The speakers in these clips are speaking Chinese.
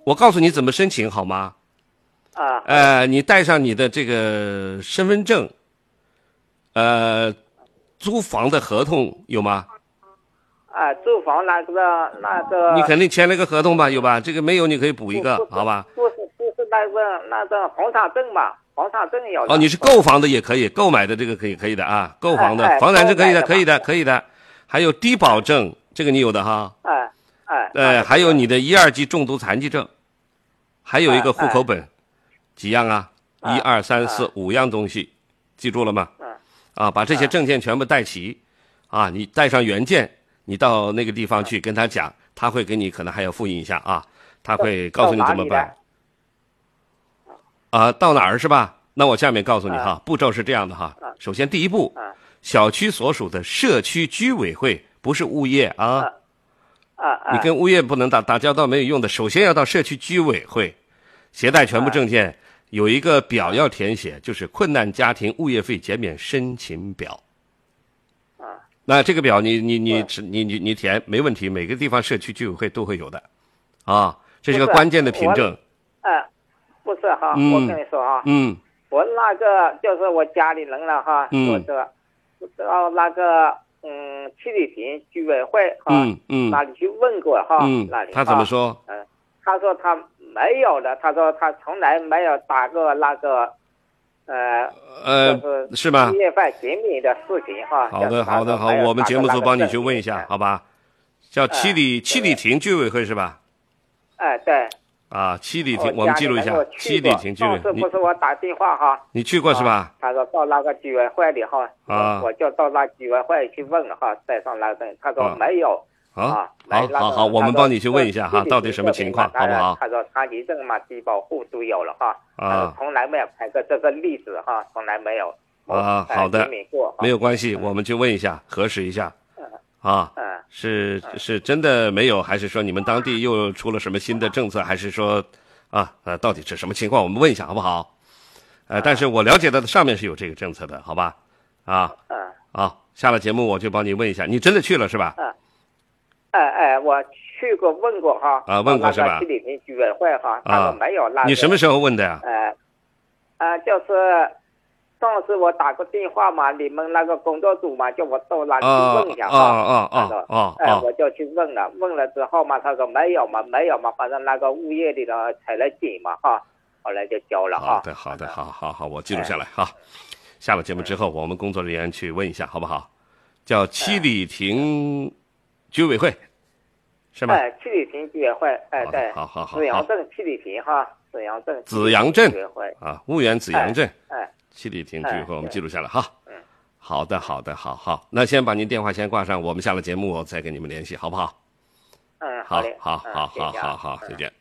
我告诉你怎么申请好吗？你带上你的这个身份证，租房的合同有吗？ 租房那个， 你肯定签了个合同吧？有吧？这个没有，你可以补一个，好吧？ 不是那个房产证嘛，房产证有。 你是购房的也可以，购买的这个可以的啊，购房的房产证可以的，可以的。还有低保证，这个你有的哈。还有你的1、2级重度残疾证，还有一个户口本，几样啊？1、2、3、4、5样东西，记住了吗？把这些证件全部带齐，你带上原件，你到那个地方去跟他讲，他会给你可能还要复印一下啊，他会告诉你怎么办。到哪儿是吧？那我下面告诉你哈，步骤是这样的哈。首先第一步，小区所属的社区居委会，不是物业啊。你跟物业不能打交道，没有用的。首先要到社区居委会，携带全部证件，有一个表要填写，就是困难家庭物业费减免申请表。那这个表你填没问题，每个地方社区居委会都会有的，这是个关键的凭证。 不是哈，我跟你说哈，我那个就是我家里人了哈，到那个七里坪居委会那里去问过哈，那里他怎么说？ 他说他没有的，他说他从来没有打过那个是吗？ 物业费减免的事情哈。 好，我们节目组帮你去问一下，好吧？叫七里坪居委会是吧？ 对。 七里坪，我们记录一下，七里坪居委会。 不是我打电话哈？ 你去过是吧？ 他说到那个居委会里哈，我就到那居委会去问了哈，带上那个，他说没有。 好，我们帮你去问一下哈，到底什么情况，好不好？ 他说残疾证嘛，低保户都有了哈，从来没有开过这个例子哈，从来没有。 好的，没有关系，我们去问一下，核实一下。是真的没有，还是说你们当地又出了什么新的政策，还是说到底是什么情况？我们问一下好不好？但是我了解的上面是有这个政策的，好吧？下了节目我就帮你问一下，你真的去了是吧？ 我去过问过哈。 问过是吧？ 七里坪居委会哈，他说没有那个。 你什么时候问的呀？ 就是上次我打个电话嘛，你们那个工作组嘛，叫我到那里去问一下我就去问了之后嘛，他说没有嘛，反正那个物业里头采了检嘛哈，后来就交了哈。 好的，好，我记录下来哈。下了节目之后，我们工作人员去问一下好不好？叫七里坪居委会，是吗？ 七里坪居委会，对。 好。 紫阳镇七里坪哈， 紫阳镇居委会婺源紫阳镇。七里坪居委会，我们记录下来哈。好的，好。那先把您电话先挂上，我们下了节目我再跟你们联系，好不好？ 好嘞。 好，再见。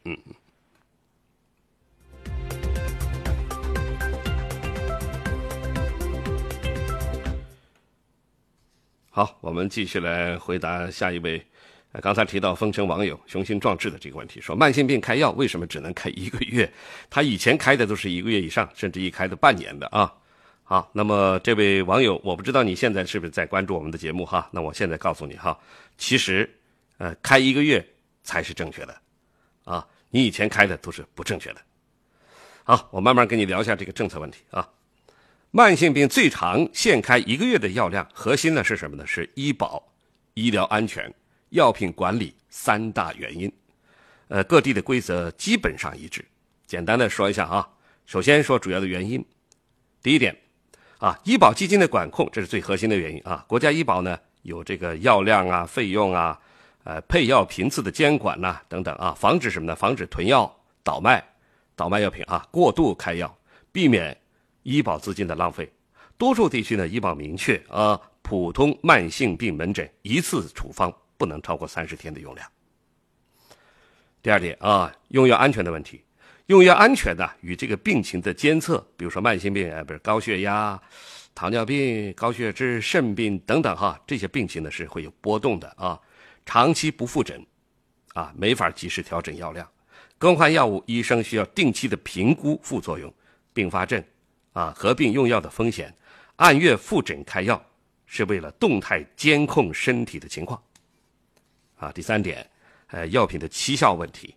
好，我们继续来回答下一位。刚才提到丰城网友雄心壮志的这个问题，说慢性病开药为什么只能开1个月？他以前开的都是1个月以上，甚至一开的半年的啊。好，那么这位网友，我不知道你现在是不是在关注我们的节目哈？那我现在告诉你哈，其实开1个月才是正确的啊，你以前开的都是不正确的。好，我慢慢跟你聊一下这个政策问题啊。慢性病最长限开1个月的药量，核心呢是什么呢？是医保、医疗安全、药品管理3大原因。各地的规则基本上一致。简单的说一下啊，首先说主要的原因。第一点医保基金的管控，这是最核心的原因啊。国家医保呢有这个药量啊、费用啊、配药频次的监管呐、等等啊，防止什么呢？防止囤药、倒卖药品过度开药，避免医保资金的浪费。多数地区呢，医保明确普通慢性病门诊一次处方不能超过30天的用量。第二点用药安全的问题。用药安全呢与这个病情的监测，比如说慢性病比如高血压、糖尿病、高血脂、肾病等等这些病情呢是会有波动的长期不复诊没法及时调整药量。更换药物，医生需要定期的评估副作用、并发症合并用药的风险，按月复诊开药是为了动态监控身体的情况第三点药品的期效问题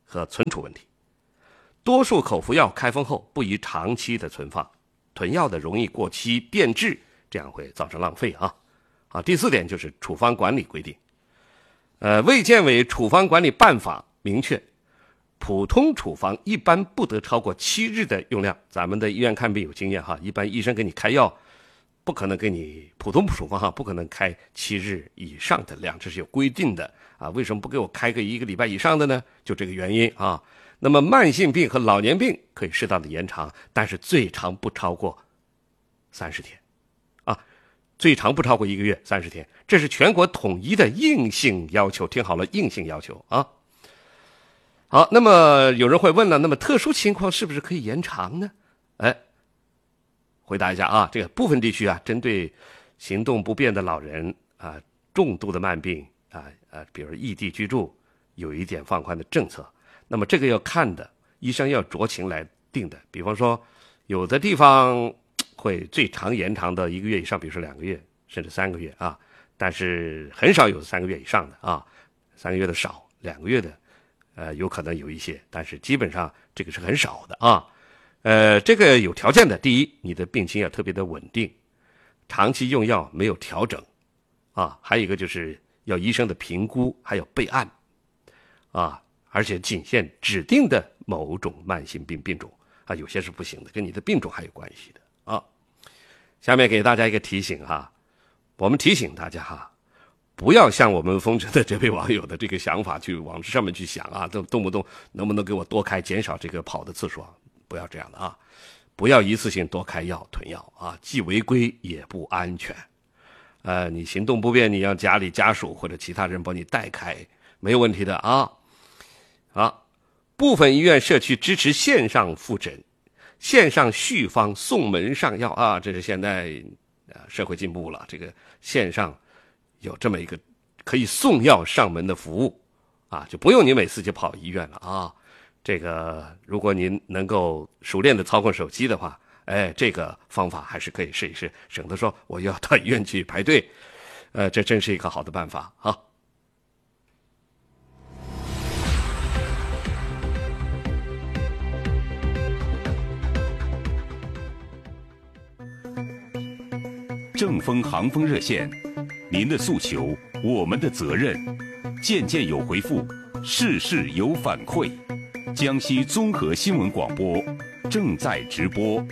和存储问题。多数口服药开封后不宜长期的存放，囤药的容易过期变质，这样会造成浪费啊。第4点就是处方管理规定。卫健委处方管理办法明确，普通处方一般不得超过7日的用量。咱们的医院看病有经验哈，一般医生给你开药，不可能给你普通处方不可能开7日以上的量，这是有规定的啊。为什么不给我开个1个礼拜以上的呢？就这个原因啊。那么慢性病和老年病可以适当的延长，但是最长不超过30天啊，最长不超过1个月30天，这是全国统一的硬性要求。听好了，硬性要求啊。好，那么有人会问了，那么特殊情况是不是可以延长呢？回答一下啊，这个部分地区针对行动不便的老人重度的慢病比如异地居住，有一点放宽的政策。那么这个要看的，医生要酌情来定的。比方说，有的地方会最长延长到1个月以上，比如说2个月甚至3个月啊，但是很少有3个月以上的啊，3个月的少，2个月的有可能有一些，但是基本上这个是很少的啊。这个有条件的，第一，你的病情要特别的稳定，长期用药没有调整啊，还有一个就是要医生的评估，还有备案啊。而且仅限指定的某种慢性病病种啊，有些是不行的，跟你的病种还有关系的啊。下面给大家一个提醒我们提醒大家不要像我们风尘的这位网友的这个想法去往上面去想动不动能不能给我多开，减少这个跑的次数不要这样的不要一次性多开药囤药既违规也不安全。你行动不便，你让家里家属或者其他人帮你代开，没有问题的部分医院社区支持线上复诊、线上续方、送门上药这是现在社会进步了，这个线上有这么一个可以送药上门的服务就不用你每次就跑医院了这个如果您能够熟练的操控手机的话，这个方法还是可以试一试，省得说我要到医院去排队，这真是一个好的办法正风航风热线，您的诉求，我们的责任，件件有回复，事事有反馈。江西综合新闻广播正在直播。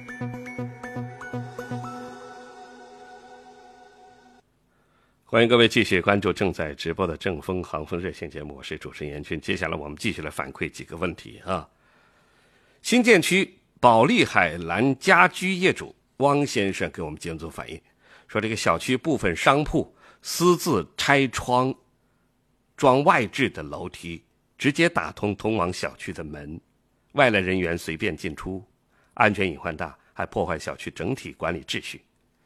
欢迎各位继续关注正在直播的正风航风热线节目，我是主持人严军。接下来我们继续来反馈几个问题新建区保利海蓝家居业主汪先生给我们节目组反映说，这个小区部分商铺私自拆窗装外置的楼梯，直接打通通往小区的门，外来人员随便进出，安全隐患大，还破坏小区整体管理秩序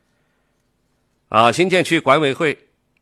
新建区管委会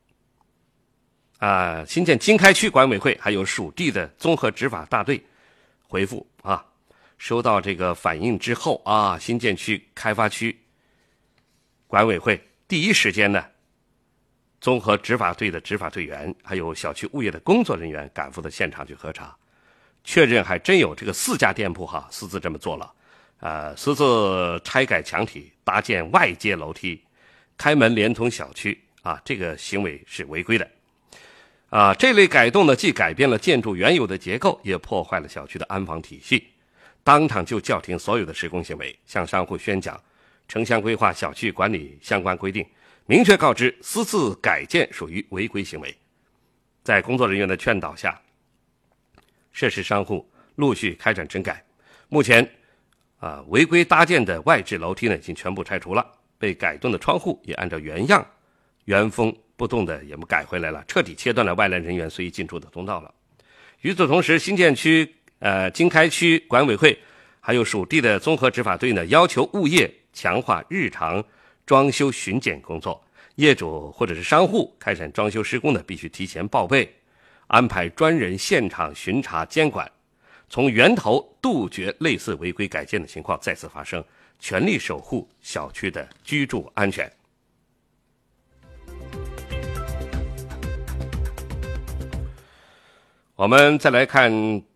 新建经开区管委会还有属地的综合执法大队回复收到这个反映之后新建区开发区管委会第一时间呢，综合执法队的执法队员还有小区物业的工作人员赶赴到现场去核查，确认还真有这个4家店铺私自这么做了私自拆改墙体，搭建外接楼梯，开门连通小区这个行为是违规的这类改动呢，既改变了建筑原有的结构，也破坏了小区的安防体系。当场就叫停所有的施工行为，向商户宣讲城乡规划小区管理相关规定，明确告知私自改建属于违规行为。在工作人员的劝导下，涉事商户陆续开展整改。目前违规搭建的外置楼梯呢，已经全部拆除了，被改动的窗户也按照原样原封不动的也改回来了，彻底切断了外来人员随意进出的通道了。与此同时，新建区经开区管委会还有属地的综合执法队呢，要求物业强化日常装修巡检工作，业主或者是商户开展装修施工呢，必须提前报备，安排专人现场巡查监管，从源头杜绝类似违规改建的情况再次发生，全力守护小区的居住安全。我们再来看